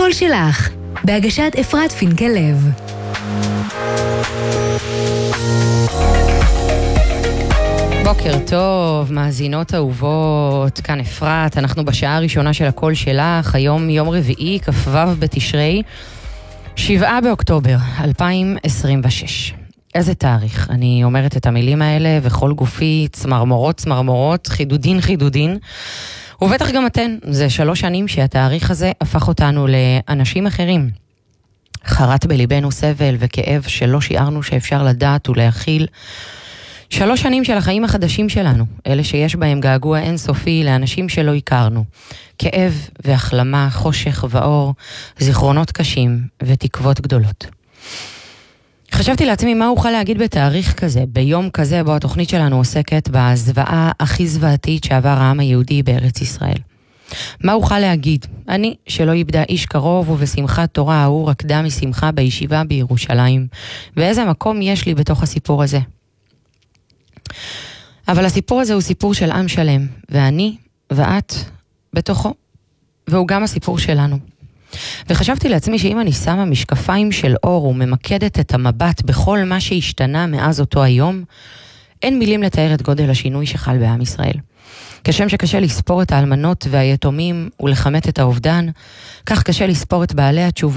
הקול שלך, בהגשת אפרת פינקל לב. בוקר טוב, מאזינות אהובות, כאן אפרת, אנחנו בשעה הראשונה של הקול שלך, היום יום רביעי, כ"ו בתשרי, 7 באוקטובר 2026. איזה תאריך, אני אומרת את המילים האלה וכל גופי צמרמורות, חידודין, ובטח גם אתן, זה 3 שנים שהתאריך הזה הפך אותנו לאנשים אחרים. חרט בליבנו סבל וכאב שלא שיערנו שאפשר לדעת ולהכיל. 3 שנים של החיים החדשים שלנו, אלה שיש בהם געגוע אינסופי לאנשים שלא הכרנו. כאב והחלמה, חושך ואור, זיכרונות קשים ותקוות גדולות. חשבתי לעצמי מה אוכל להגיד בתאריך כזה, ביום כזה בו התוכנית שלנו עוסקת בזוועה הכי זוועתית שעבר העם היהודי בארץ ישראל. מה אוכל להגיד? אני שלא איבדה איש קרוב ובשמחת תורה ההוא רקדה משמחה בישיבה בירושלים. ואיזה מקום יש לי בתוך הסיפור הזה? אבל הסיפור הזה הוא סיפור של עם שלם, ואני ואת בתוכו, והוא גם הסיפור שלנו. וחשבתי לעצמי שאם אני שמה משקפיים של אור וממקדת את המבט בכל מה שהשתנה מאז אותו היום, אין מילים לתאר את גודל השינוי שחל בעם ישראל. כשם שקשה לספור את האלמנות והיתומים ולחמת את האובדן, כך קשה לספור את בעלי התשובה